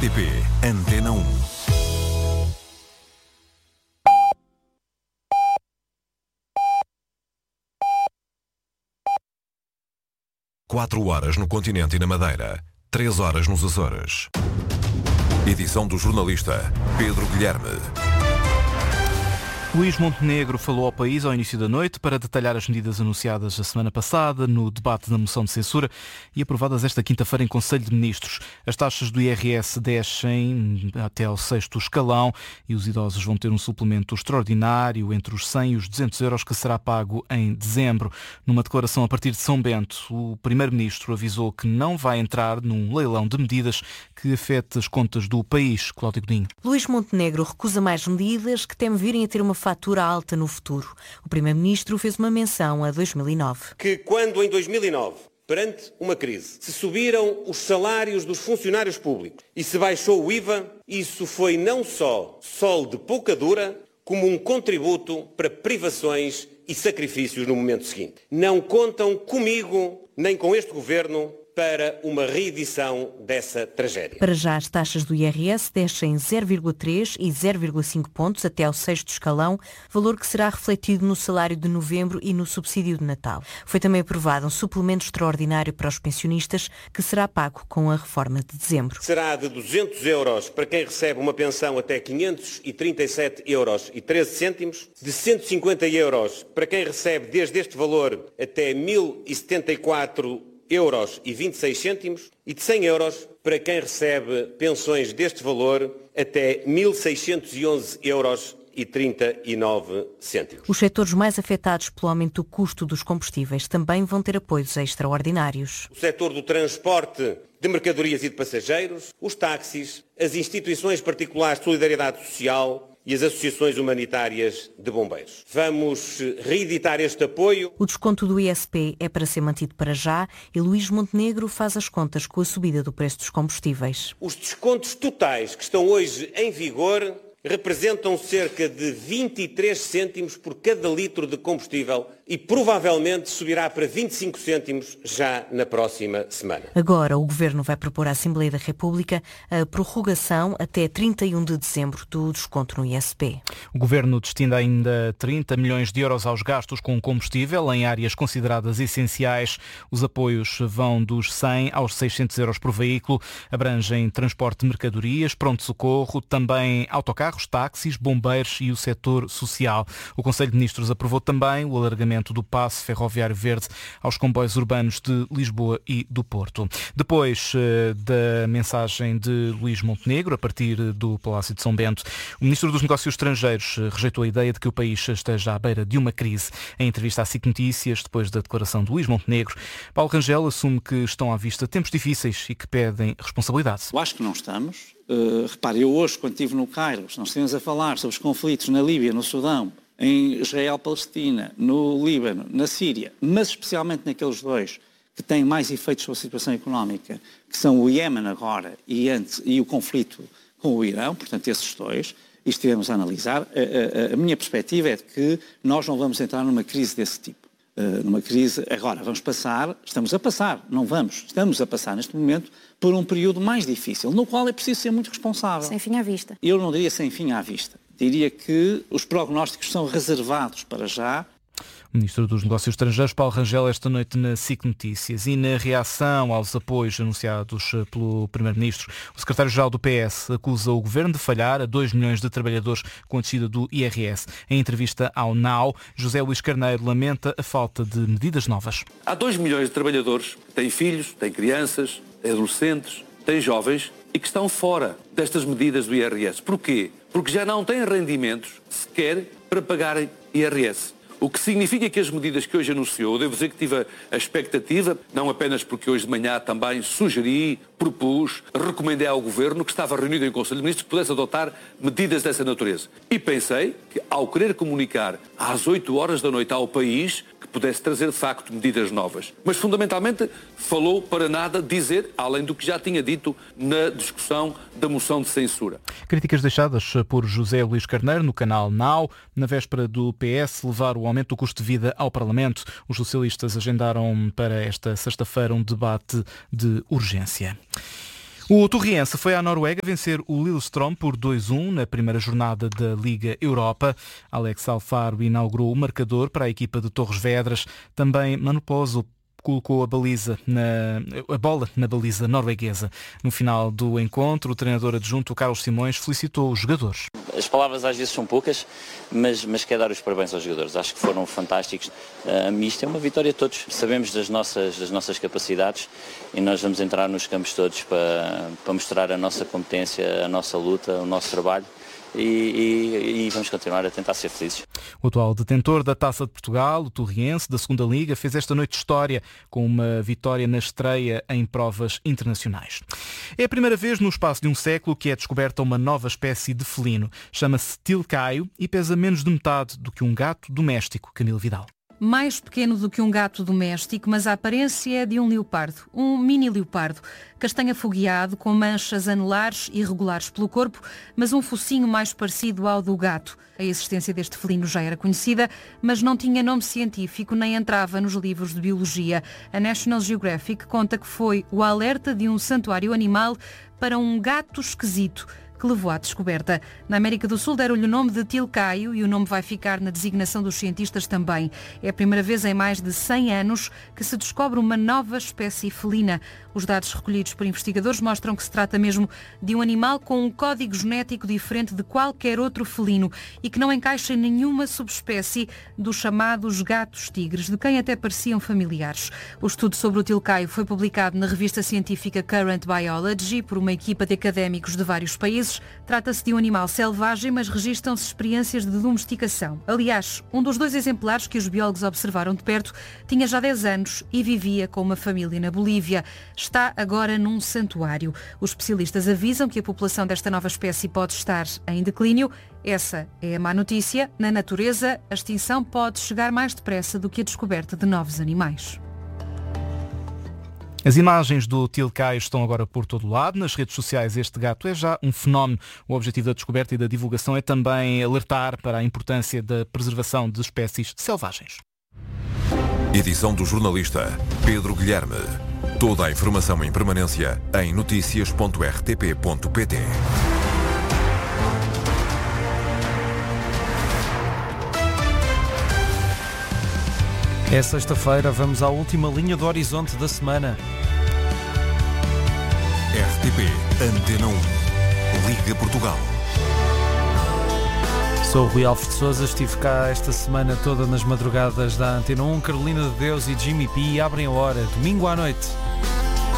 RTP Antena 1. Quatro horas no continente e na Madeira, 3 horas nos Açores. Edição do jornalista Pedro Guilherme. Luís Montenegro falou ao país ao início da noite para detalhar as medidas anunciadas a semana passada no debate da moção de censura e aprovadas esta quinta-feira em Conselho de Ministros. As taxas do IRS descem até ao 6º escalão e os idosos vão ter um suplemento extraordinário entre os 100 e os 200 euros que será pago em dezembro. Numa declaração a partir de São Bento, o Primeiro-Ministro avisou que não vai entrar num leilão de medidas que afete as contas do país. Cláudio Godinho. Luís Montenegro recusa mais medidas que temem virem a ter uma fatura alta no futuro. O Primeiro-Ministro fez uma menção a 2009. Que quando em 2009, perante uma crise, se subiram os salários dos funcionários públicos e se baixou o IVA, isso foi não só sol de pouca dura, como um contributo para privações e sacrifícios no momento seguinte. Não contam comigo, nem com este governo, para uma reedição dessa tragédia. Para já, as taxas do IRS descem 0,3 e 0,5 pontos até ao 6º escalão, valor que será refletido no salário de novembro e no subsídio de Natal. Foi também aprovado um suplemento extraordinário para os pensionistas, que será pago com a reforma de dezembro. Será de 200 euros para quem recebe uma pensão até 537 euros e 13 cêntimos, de 150 euros para quem recebe desde este valor até 1.074 euros e 26 cêntimos e de 100 euros para quem recebe pensões deste valor até 1.611 euros e 39 cêntimos. Os setores mais afetados pelo aumento do custo dos combustíveis também vão ter apoios extraordinários. O setor do transporte de mercadorias e de passageiros, os táxis, as instituições particulares de solidariedade social e as associações humanitárias de bombeiros. Vamos reeditar este apoio. O desconto do ISP é para ser mantido para já e Luís Montenegro faz as contas com a subida do preço dos combustíveis. Os descontos totais que estão hoje em vigor representam cerca de 23 cêntimos por cada litro de combustível e provavelmente subirá para 25 cêntimos já na próxima semana. Agora, o Governo vai propor à Assembleia da República a prorrogação até 31 de dezembro do desconto no ISP. O Governo destina ainda 30 milhões de euros aos gastos com combustível em áreas consideradas essenciais. Os apoios vão dos 100 aos 600 euros por veículo, abrangem transporte de mercadorias, pronto-socorro, também autocarros, táxis, bombeiros e o setor social. O Conselho de Ministros aprovou também o alargamento do passe ferroviário verde aos comboios urbanos de Lisboa e do Porto. Depois da mensagem de Luís Montenegro, a partir do Palácio de São Bento, o Ministro dos Negócios Estrangeiros rejeitou a ideia de que o país esteja à beira de uma crise. Em entrevista à SIC Notícias, depois da declaração de Luís Montenegro, Paulo Rangel assume que estão à vista tempos difíceis e que pedem responsabilidade. Eu acho que não estamos. Repare, eu hoje, quando estive no Cairo, nós estivemos a falar sobre os conflitos na Líbia, no Sudão, em Israel-Palestina, no Líbano, na Síria, mas especialmente naqueles dois que têm mais efeitos sobre a situação económica, que são o Iémen agora e o conflito com o Irão, portanto esses dois, e estivemos a analisar. A minha perspectiva é de que nós não vamos entrar numa crise desse tipo. Numa crise, agora estamos a passar neste momento por um período mais difícil, no qual é preciso ser muito responsável. Sem fim à vista. Eu não diria sem fim à vista. Diria que os prognósticos são reservados para já. O Ministro dos Negócios Estrangeiros, Paulo Rangel, esta noite na SIC Notícias. E na reação aos apoios anunciados pelo Primeiro-Ministro, o Secretário-Geral do PS acusa o Governo de falhar a 2 milhões de trabalhadores com a descida do IRS. Em entrevista ao NOW, José Luís Carneiro lamenta a falta de medidas novas. Há 2 milhões de trabalhadores que têm filhos, têm crianças, têm adolescentes, têm jovens e que estão fora destas medidas do IRS. Porquê? Porque já não têm rendimentos sequer para pagarem IRS. O que significa que as medidas que hoje anunciou, devo dizer que tive a expectativa, não apenas porque hoje de manhã também sugeri, propus, recomendei ao Governo que estava reunido em Conselho de Ministros que pudesse adotar medidas dessa natureza. E pensei que ao querer comunicar às 8 horas da noite ao país, que pudesse trazer de facto medidas novas. Mas fundamentalmente falou para nada dizer, além do que já tinha dito na discussão da moção de censura. Críticas deixadas por José Luís Carneiro no canal NOW, na véspera do PS levar o aumento do custo de vida ao Parlamento. Os socialistas agendaram para esta sexta-feira um debate de urgência. O Torriense foi à Noruega vencer o Lillestrøm por 2-1 na primeira jornada da Liga Europa. Alex Alfaro inaugurou o marcador para a equipa de Torres Vedras. Também Manu Pozo colocou a bola na baliza norueguesa. No final do encontro, o treinador adjunto Carlos Simões felicitou os jogadores. As palavras às vezes são poucas, mas quero dar os parabéns aos jogadores. Acho que foram fantásticos. Isto é uma vitória de todos. Sabemos das nossas capacidades e nós vamos entrar nos campos todos para mostrar a nossa competência, a nossa luta, o nosso trabalho. E vamos continuar a tentar ser felizes. O atual detentor da Taça de Portugal, o Torriense, da Segunda Liga, fez esta noite história com uma vitória na estreia em provas internacionais. É a primeira vez no espaço de um século que é descoberta uma nova espécie de felino. Chama-se tilcaio e pesa menos de metade do que um gato doméstico. Camilo Vidal. Mais pequeno do que um gato doméstico, mas a aparência é de um leopardo, um mini leopardo, castanho afogueado, com manchas anulares irregulares pelo corpo, mas um focinho mais parecido ao do gato. A existência deste felino já era conhecida, mas não tinha nome científico nem entrava nos livros de biologia. A National Geographic conta que foi o alerta de um santuário animal para um gato esquisito que levou à descoberta. Na América do Sul deram-lhe o nome de tilcaio e o nome vai ficar na designação dos cientistas também. É a primeira vez em mais de 100 anos que se descobre uma nova espécie felina. Os dados recolhidos por investigadores mostram que se trata mesmo de um animal com um código genético diferente de qualquer outro felino e que não encaixa em nenhuma subespécie dos chamados gatos-tigres, de quem até pareciam familiares. O estudo sobre o tilcaio foi publicado na revista científica Current Biology por uma equipa de académicos de vários países. Trata-se de um animal selvagem, mas registram-se experiências de domesticação. Aliás, um dos 2 exemplares que os biólogos observaram de perto tinha já 10 anos e vivia com uma família na Bolívia. Está agora num santuário. Os especialistas avisam que a população desta nova espécie pode estar em declínio. Essa é a má notícia. Na natureza, a extinção pode chegar mais depressa do que a descoberta de novos animais. As imagens do tilcaio estão agora por todo lado. Nas redes sociais este gato é já um fenómeno. O objetivo da descoberta e da divulgação é também alertar para a importância da preservação de espécies selvagens. Edição do jornalista Pedro Guilherme. Toda a informação em permanência em noticias.rtp.pt. É sexta-feira, vamos à última linha do horizonte da semana. RTP Antena 1. Liga Portugal. Sou o Rui Alves de Sousa, estive cá esta semana toda nas madrugadas da Antena 1. Carolina de Deus e Jimmy P abrem a hora, domingo à noite.